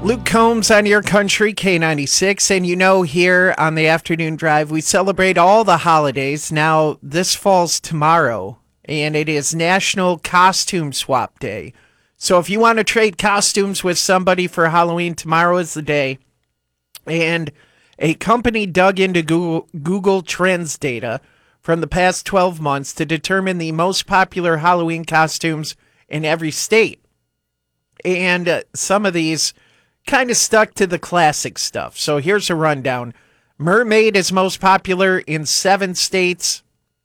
Luke Combs on Your Country, K96. And you know, here on the Afternoon Drive, we celebrate all the holidays. Now, this falls tomorrow, and it is National Costume Swap Day. So if you want to trade costumes with somebody for Halloween, tomorrow is the day. And a company dug into Google Trends data from the past 12 months to determine the most popular Halloween costumes in every state. And some of these kind of stuck to the classic stuff. So here's a rundown. Mermaid is most popular in 7 states.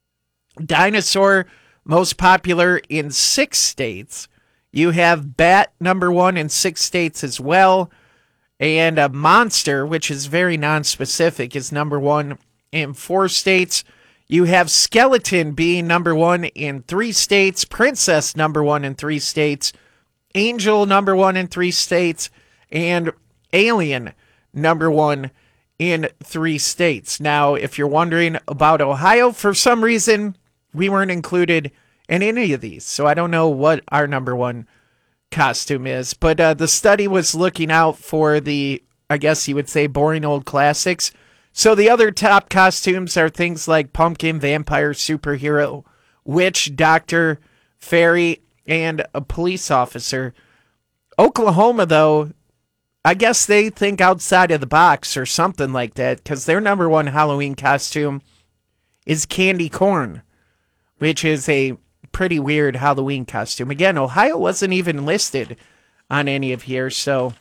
Dinosaur, most popular in 6 states. You have Bat, number 1 in 6 states as well. And a Monster, which is very non-specific, is number 1 in 4 states. You have Skeleton being number 1 in 3 states. Princess, number 1 in 3 states. Angel, number 1 in 3 states. And Alien, number 1 in 3 states. Now, if you're wondering about Ohio, for some reason, we weren't included in any of these. So I don't know what our number 1 costume is. But the study was looking out for the, I guess you would say, boring old classics. So the other top costumes are things like pumpkin, vampire, superhero, witch, doctor, fairy, and a police officer. Oklahoma, though, I guess they think outside of the box or something like that, because their number 1 Halloween costume is candy corn, which is a pretty weird Halloween costume. Again, Ohio wasn't even listed on any of here, so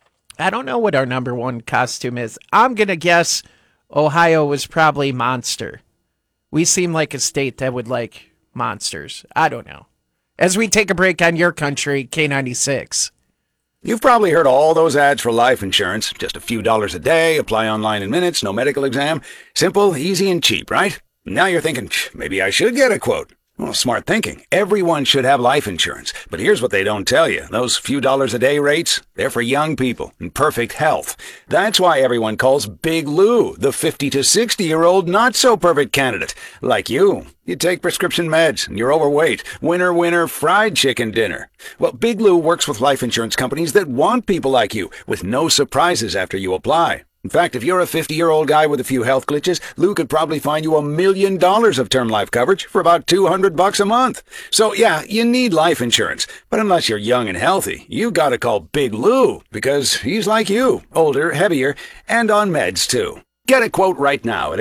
I don't know what our number 1 costume is. I'm going to guess Ohio was probably Monster. We seem like a state that would like monsters. I don't know. As we take a break on Your Country, K96. You've probably heard all those ads for life insurance. Just a few dollars a day, apply online in minutes, no medical exam. Simple, easy, and cheap, right? Now you're thinking, maybe I should get a quote. Well, smart thinking. Everyone should have life insurance. But here's what they don't tell you. Those few dollars a day rates, they're for young people in perfect health. That's why everyone calls Big Lou the 50 to 60-year-old not-so-perfect candidate. Like you. You take prescription meds, and you're overweight. Winner, winner, fried chicken dinner. Well, Big Lou works with life insurance companies that want people like you, with no surprises after you apply. In fact, if you're a 50-year-old guy with a few health glitches, Lou could probably find you $1 million of term life coverage for about $200 a month. So yeah, you need life insurance. But unless you're young and healthy, you gotta call Big Lou, because he's like you, older, heavier, and on meds too. Get a quote right now at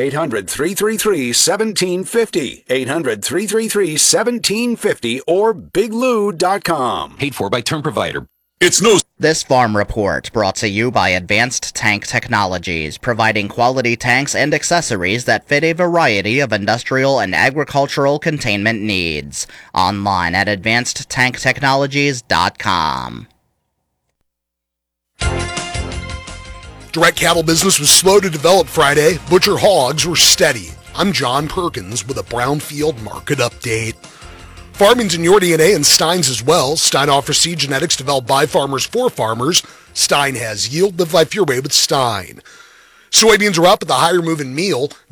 800-333-1750, 800-333-1750, or biglou.com. Paid for by term provider. This farm report brought to you by Advanced Tank Technologies, providing quality tanks and accessories that fit a variety of industrial and agricultural containment needs. Online at advancedtanktechnologies.com. Direct cattle business was slow to develop Friday. Butcher hogs were steady. I'm John Perkins with a Brownfield market update. Farming's in your DNA and Stein's as well. Stein offers seed genetics developed by farmers for farmers. Stein has yield. Live life your way with Stein. Soybeans are up at the higher moving meal.